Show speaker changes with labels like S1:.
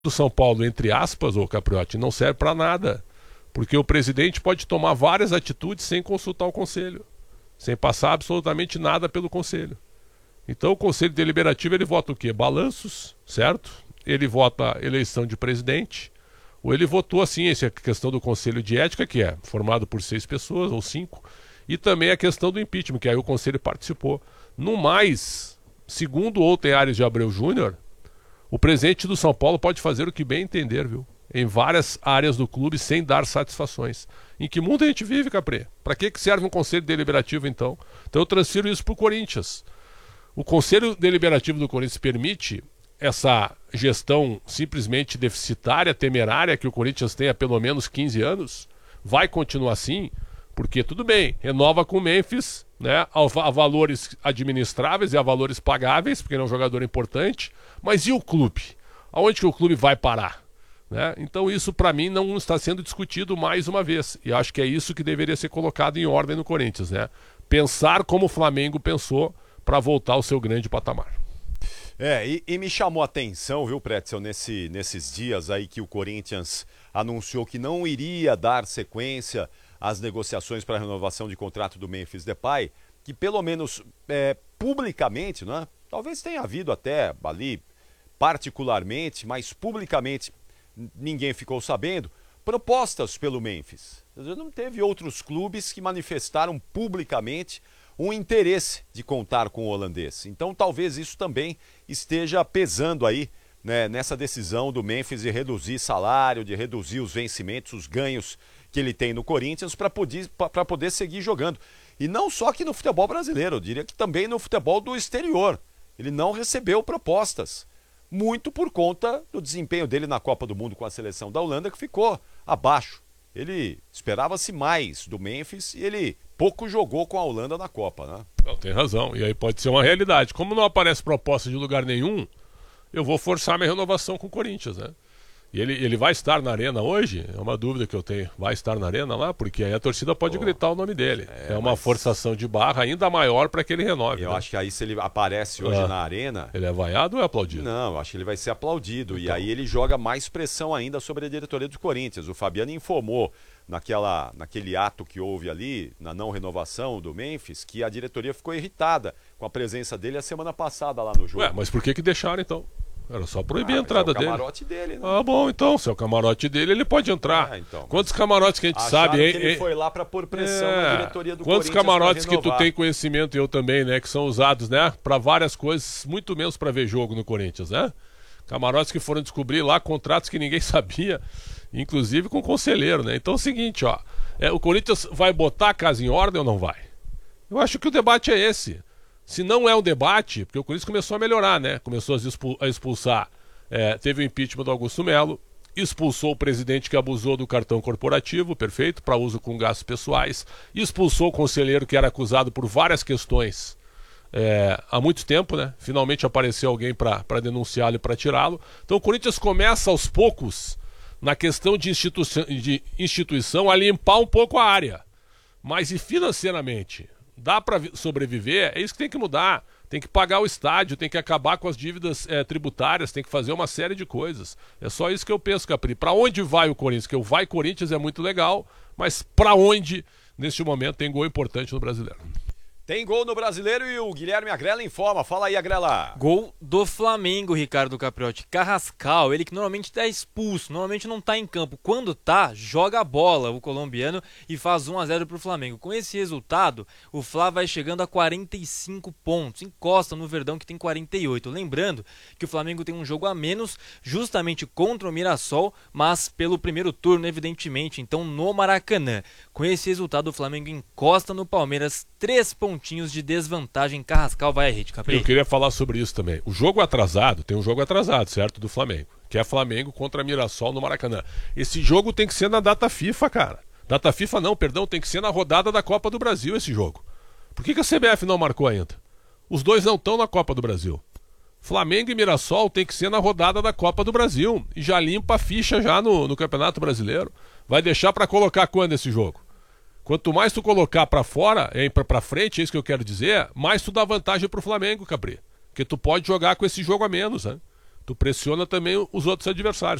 S1: do São Paulo, entre aspas, ô Capriotti, não serve para nada. Porque o presidente pode tomar várias atitudes sem consultar o conselho, sem passar absolutamente nada pelo conselho. Então o conselho deliberativo ele vota o quê? Balanços, certo? Ele vota eleição de presidente, ou ele votou assim, essa questão do conselho de ética, que é formado por 6 pessoas ou 5, e também a questão do impeachment, que aí o conselho participou. No mais, segundo ontem Aires de Abreu Júnior, o presidente do São Paulo pode fazer o que bem entender, viu? Em várias áreas do clube sem dar satisfações. Em que mundo a gente vive, Caprê? Para que serve um conselho deliberativo, então? Então eu transfiro isso para o Corinthians. O conselho deliberativo do Corinthians permite essa gestão simplesmente deficitária, temerária, que o Corinthians tem há pelo menos 15 anos? Vai continuar assim? Porque tudo bem, renova com o Memphis, né, a valores administráveis e a valores pagáveis, porque ele é um jogador importante, mas e o clube? Aonde que o clube vai parar? Né? Então isso para mim não está sendo discutido mais uma vez, e acho que é isso que deveria ser colocado em ordem no Corinthians, né? Pensar como o Flamengo pensou para voltar ao seu grande patamar.
S2: E me chamou a atenção, viu, Pretzel, nesses dias aí que o Corinthians anunciou que não iria dar sequência às negociações para a renovação de contrato do Memphis Depay, que pelo menos publicamente, né, talvez tenha havido até ali particularmente, mas publicamente ninguém ficou sabendo, propostas pelo Memphis. Não teve outros clubes que manifestaram publicamente um interesse de contar com o holandês. Então talvez isso também esteja pesando aí, né, nessa decisão do Memphis de reduzir salário, de reduzir os vencimentos, os ganhos que ele tem no Corinthians para poder seguir jogando. E não só aqui no futebol brasileiro, eu diria que também no futebol do exterior. Ele não recebeu propostas, muito por conta do desempenho dele na Copa do Mundo com a seleção da Holanda, que ficou abaixo. Ele esperava-se mais do Memphis e ele pouco jogou com a Holanda na Copa, né?
S1: Não, tem razão, e aí pode ser uma realidade. Como não aparece proposta de lugar nenhum, eu vou forçar minha renovação com o Corinthians, né? E ele vai estar na arena hoje? É uma dúvida que eu tenho. Vai estar na arena lá? Porque aí a torcida pode gritar o nome dele. É uma forçação de barra ainda maior para que ele renove.
S2: Eu acho que aí se ele aparece hoje na arena...
S1: Ele é vaiado ou é aplaudido?
S2: Não, eu acho que ele vai ser aplaudido. Então. E aí ele joga mais pressão ainda sobre a diretoria do Corinthians. O Fabiano informou naquele ato que houve ali, na não renovação do Memphis, que a diretoria ficou irritada com a presença dele a semana passada lá no jogo.
S1: Mas por que deixaram então? Era só proibir a entrada dele.
S2: É o camarote dele, né?
S1: Ah, bom, então, se é o camarote dele, ele pode entrar.
S2: Então.
S1: Quantos camarotes que a gente sabe, hein?
S2: Que ele foi lá para pôr pressão na diretoria do
S1: Quantos
S2: Corinthians.
S1: Camarotes que tu tem conhecimento, e eu também, né? Que são usados, né? Para várias coisas, muito menos para ver jogo no Corinthians, né? Camarotes que foram descobrir lá contratos que ninguém sabia, inclusive com o conselheiro, né? Então é o seguinte, ó. O Corinthians vai botar a casa em ordem ou não vai? Eu acho que o debate é esse. Se não é um debate, porque o Corinthians começou a melhorar, né? Começou a expulsar. Teve o impeachment do Augusto Melo, expulsou o presidente que abusou do cartão corporativo, perfeito, para uso com gastos pessoais, expulsou o conselheiro que era acusado por várias questões há muito tempo, né? Finalmente apareceu alguém para denunciá-lo e para tirá-lo. Então o Corinthians começa aos poucos, na questão de instituição, a limpar um pouco a área. Mas e financeiramente? Dá para sobreviver? É isso que tem que mudar. Tem que pagar o estádio, tem que acabar com as dívidas tributárias, tem que fazer uma série de coisas. É só isso que eu penso, Capri. Para onde vai o Corinthians? Porque o Vai Corinthians é muito legal, mas para onde, neste momento, tem gol importante no Brasileiro?
S2: Tem gol no Brasileiro e o Guilherme Agrela informa. Fala aí, Agrela.
S3: Gol do Flamengo, Ricardo Capriotti. Carrascal, ele que normalmente está expulso, normalmente não está em campo. Quando tá, joga a bola o colombiano e faz 1-0 para o Flamengo. Com esse resultado, o Fla vai chegando a 45 pontos. Encosta no Verdão, que tem 48. Lembrando que o Flamengo tem um jogo a menos, justamente contra o Mirassol, mas pelo primeiro turno, evidentemente, então no Maracanã. Com esse resultado, o Flamengo encosta no Palmeiras, 3 pontinhos de desvantagem. Carrascal vai à rede, Capri.
S1: Eu queria falar sobre isso também. O jogo atrasado, tem um jogo atrasado, certo, do Flamengo, que é Flamengo contra Mirassol no Maracanã. Esse jogo tem que ser na data FIFA, cara. Data FIFA não, perdão, tem que ser na rodada da Copa do Brasil esse jogo. Por que a CBF não marcou ainda? Os dois não estão na Copa do Brasil. Flamengo e Mirassol tem que ser na rodada da Copa do Brasil. E já limpa a ficha já no Campeonato Brasileiro. Vai deixar para colocar quando esse jogo? Quanto mais tu colocar para fora, para frente, é isso que eu quero dizer, mais tu dá vantagem pro Flamengo, Capri. Porque tu pode jogar com esse jogo a menos, né? tu pressiona também os outros adversários.